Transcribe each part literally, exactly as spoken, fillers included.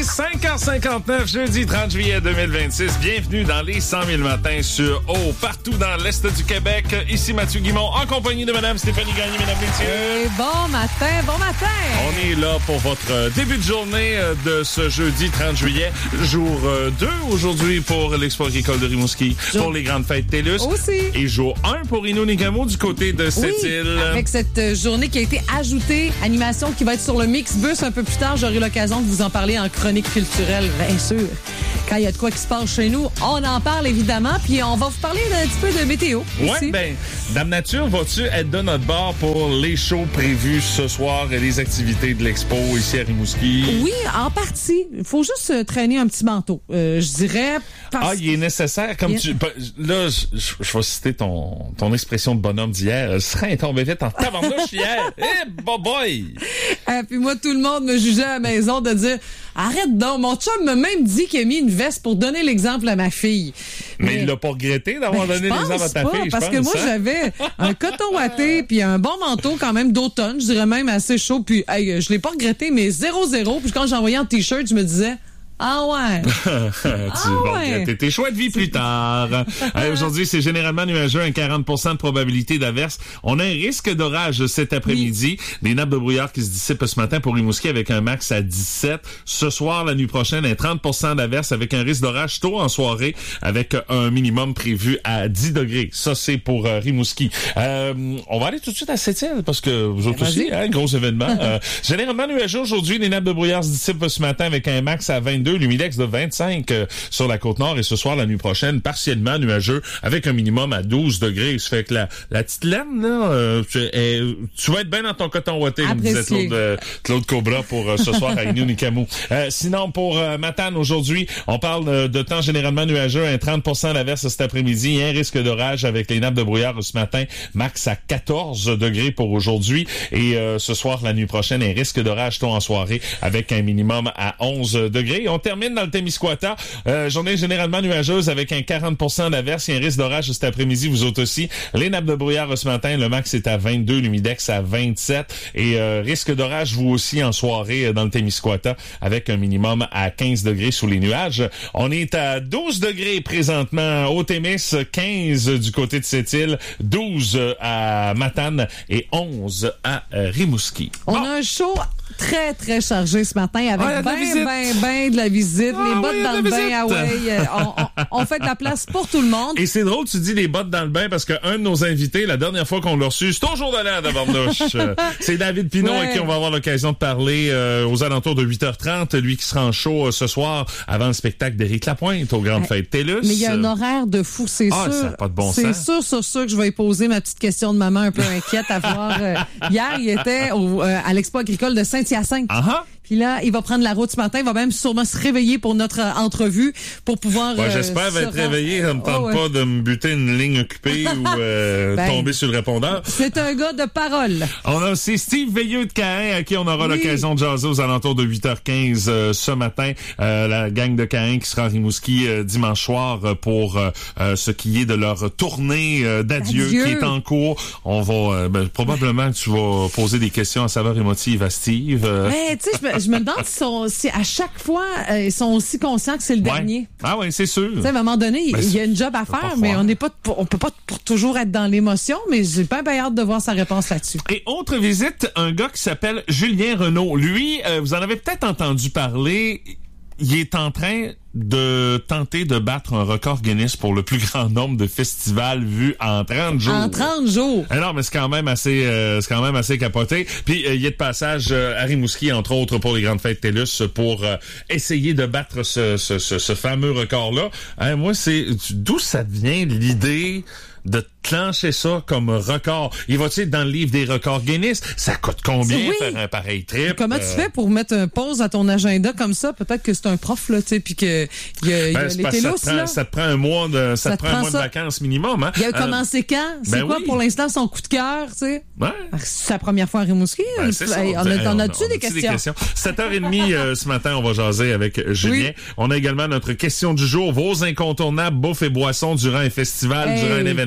cinq heures cinquante-neuf, jeudi trente juillet deux mille vingt-six. Bienvenue dans les cent mille matins sur O, partout dans l'Est du Québec. Ici Mathieu Guimond, en compagnie de Mme Stéphanie Gagné, mesdames et messieurs. Et bon matin, bon matin! On est là pour votre début de journée de ce jeudi trente juillet. Jour deux aujourd'hui pour l'Expo agricole de Rimouski, jour... pour les grandes fêtes TELUS. Aussi. Et jour un pour Innu-Nicamo du côté de Sept-Îles. Oui, avec cette journée qui a été ajoutée, animation qui va être sur le Mixbus un peu plus tard. J'aurai l'occasion de vous en parler en chronique culturelle, bien sûr. Quand il y a de quoi qui se passe chez nous, on en parle évidemment, puis on va vous parler un petit peu de météo. Oui, bien, Dame Nature, vas-tu être de notre bord pour les shows prévus ce soir et les activités de l'Expo ici à Rimouski? Oui, en partie. Il faut juste traîner un petit manteau, euh, je dirais. Ah, il est nécessaire. Comme yeah. tu, là, je, je vais citer ton, ton expression de bonhomme d'hier. Je serais tombé vite en tabarnouche hier. Eh, hey, boy, boy! Euh, puis moi, tout le monde me jugeait à la maison de dire arrête donc, mon chum m'a même dit qu'il a mis une veste pour donner l'exemple à ma fille. Mais, mais il l'a pas regretté d'avoir ben, donné l'exemple à ta pas, fille, parce je pense. Parce que moi, hein? j'avais un coton watté puis un bon manteau quand même d'automne, je dirais même assez chaud. Puis hey, je l'ai pas regretté, mais zéro zéro. Puis quand j'ai envoyé en t-shirt, je me disais ah ouais. tu ah vas ouais. regretter tes choix de vie plus tard. Hey, aujourd'hui, c'est généralement nuageux, un quarante pour cent de probabilité d'averse. On a un risque d'orage cet après-midi. Oui. Des nappes de brouillard qui se dissipent ce matin pour Rimouski avec un max à dix-sept. Ce soir, la nuit prochaine, un trente pour cent d'averse avec un risque d'orage tôt en soirée avec un minimum prévu à dix degrés. Ça, c'est pour euh, Rimouski. Euh, on va aller tout de suite à Sept-Îles parce que vous autres aussi, hein, gros événement. euh, généralement nuageux aujourd'hui, les nappes de brouillard se dissipent ce matin avec un max à vingt-deux. L'humidex de vingt-cinq euh, sur la Côte-Nord et ce soir, la nuit prochaine, partiellement nuageux avec un minimum à douze degrés. Ça fait que la, la petite laine, là, euh, tu, euh, tu vas être bien dans ton coton ouaté, comme disait Claude, euh, Claude Cobra pour euh, ce soir à Innu-Nicamo. Euh, sinon, pour euh, Matane, aujourd'hui, on parle euh, de temps généralement nuageux, un trente pour cent d'averse cet après-midi, un risque d'orage avec les nappes de brouillard ce matin, max à quatorze degrés pour aujourd'hui. Et euh, ce soir, la nuit prochaine, un risque d'orage tôt en soirée avec un minimum à onze degrés. On termine dans le Témiscouata. Euh, journée généralement nuageuse avec un quarante pour cent d'averse. Il y a un risque d'orage cet après-midi, vous autres aussi. Les nappes de brouillard ce matin, le max est à vingt-deux, l'humidex à vingt-sept. Et euh, risque d'orage, vous aussi, en soirée dans le Témiscouata avec un minimum à quinze degrés sous les nuages. On est à douze degrés présentement au Témis, quinze du côté de Sept-Îles, douze à Matane et onze à euh, Rimouski. On bon. a un show très, très chargé ce matin avec ah, ben, ben, ben de la visite, ah, les bottes oui, dans le visite. bain, ah ouais, on, on, on fait de la place pour tout le monde. Et c'est drôle, tu dis les bottes dans le bain parce qu'un de nos invités, la dernière fois qu'on l'a reçu, c'est toujours de l'air d'Avarnouche. C'est David Pinot ouais. à qui on va avoir l'occasion de parler euh, aux alentours de huit heures trente, lui qui sera en show euh, ce soir avant le spectacle d'Éric Lapointe aux Grandes Fêtes TELUS. Mais il y a un horaire de fou, c'est ah, sûr. Ça n'a pas de bon c'est sens. sûr, sur sûr que je vais y poser ma petite question de maman un peu inquiète à voir. Euh, hier, il était au, euh, à l'Expo agricole de Saint-Hyacinthe. Uh-huh. Puis là, il va prendre la route ce matin. Il va même sûrement se réveiller pour notre euh, entrevue pour pouvoir... Ouais, euh, j'espère va être rend... réveillé. Ça ne me tente oh, ouais. pas de me buter une ligne occupée ou euh, ben, tomber sur le répondeur. C'est un gars de parole. On a aussi Steve Veilleux de Caen à qui on aura oui. l'occasion de jaser aux alentours de huit heures quinze euh, ce matin. Euh, la gang de Caen qui sera à Rimouski euh, dimanche soir euh, pour euh, euh, ce qui est de leur tournée euh, d'adieu Adieu. qui est en cours. On va... Euh, ben, probablement que tu vas poser des questions à saveur émotive à Steve. Euh. Mais tu sais, je me, je me demande si sont Si à chaque fois, euh, ils sont aussi conscients que c'est le ouais. dernier. Ah oui, c'est sûr. Tu sais, à un moment donné, il y a une job à faire, mais on n'est pas, on peut pas pour toujours être dans l'émotion, mais j'ai pas bien hâte de voir sa réponse là-dessus. Et autre visite, un gars qui s'appelle Julien Renaud. Lui, euh, vous en avez peut-être entendu parler. Il est en train de tenter de battre un record Guinness pour le plus grand nombre de festivals vus en trente jours. En trente jours. Ah non, mais c'est quand même assez, euh, c'est quand même assez capoté. Puis euh, il est de passage euh, à Rimouski, entre autres, pour les grandes fêtes TELUS, pour euh, essayer de battre ce, ce, ce, ce fameux record-là. Hein, moi, c'est d'où ça vient l'idée de clencher ça comme record. Il va-tu être dans le livre des records Guinness? Ça coûte combien oui. faire un pareil trip? Comment euh... tu fais pour mettre un pause à ton agenda comme ça? Peut-être que c'est un prof, là, tu sais, puis que il y a, ben, y a les télos, ça, là. Ça te prend un mois de, ça, ça te prend un mois ça. de vacances minimum, hein? Il a commencé quand? C'est ben quoi oui. pour l'instant son coup de cœur, tu sais? Ouais. C'est sa première fois à Rimouski. Ben, c'est ça. Hey, on a, on a-tu on a, des, on questions? des questions? sept heures trente euh, ce matin, on va jaser avec Julien. Oui. On a également notre question du jour. Vos incontournables bouffe et boissons durant un festival, hey. durant un événement.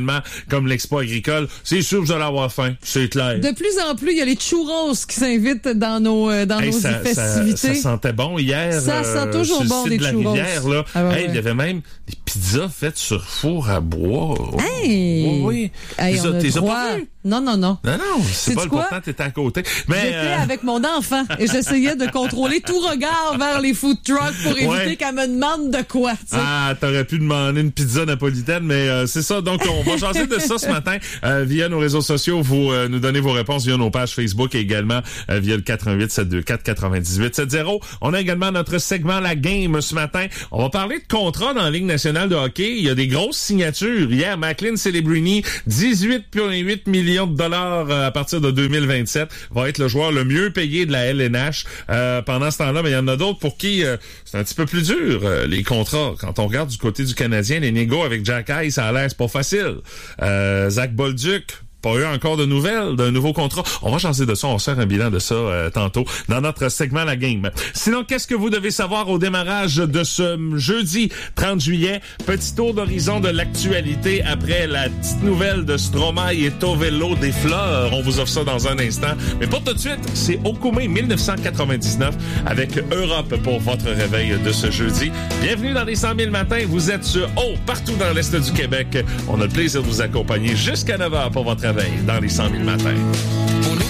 événements comme l'Expo agricole, c'est sûr que vous allez avoir faim, c'est clair. De plus en plus, il y a les churros qui s'invitent dans nos, euh, dans hey, nos ça, festivités. Ça, ça sentait bon hier. Ça sent euh, toujours sur bon, le site des de la churros. rivière, là. Ah ouais, hey, ouais. Il y avait même des pizzas faites sur four à bois. Oh, Hey! oui, oui. Hey, on a T'es droit... pas vu? Non, non, non. Non, non, c'est Sais-tu pas quoi? important, t'étais à côté. Mais, J'étais euh... avec mon enfant et j'essayais de contrôler tout regard vers les food trucks pour éviter Ouais. qu'elle me demande de quoi. T'sais. Ah, t'aurais pu demander une pizza napolitaine, mais euh, c'est ça. Donc, on va jaser de ça ce matin euh, via nos réseaux sociaux. Vous euh, nous donnez vos réponses via nos pages Facebook et également euh, via le quatre un huit, sept deux quatre, quatre-vingt-dix-huit soixante. On a également notre segment La Game ce matin. On va parler de contrats dans la Ligue nationale de hockey. Il y a des grosses signatures. Hier, McLean Celebrini, dix-huit virgule huit millions de dollars euh, à partir de deux mille vingt-sept, va être le joueur le mieux payé de la L N H. Euh, pendant ce temps-là, mais il y en a d'autres pour qui euh, c'est un petit peu plus dur, euh, les contrats. Quand on regarde du côté du Canadien, les négos avec Jack Eye, ça a l'air c'est pas facile. Euh, Zach Bolduc, pas eu encore de nouvelles d'un nouveau contrat. On va changer de ça, on va faire un bilan de ça euh, tantôt dans notre segment La Game. Sinon, qu'est-ce que vous devez savoir au démarrage de ce jeudi trente juillet? Petit tour d'horizon de l'actualité après la petite nouvelle de Stromae et Tovello des Fleurs. On vous offre ça dans un instant. Mais pour tout de suite, c'est Okoume dix-neuf cent quatre-vingt-dix-neuf avec Europe pour votre réveil de ce jeudi. Bienvenue dans les cent mille matins. Vous êtes sur haut partout dans l'Est du Québec. On a le plaisir de vous accompagner jusqu'à neuf heures pour votre réveil dans les cent mille matins.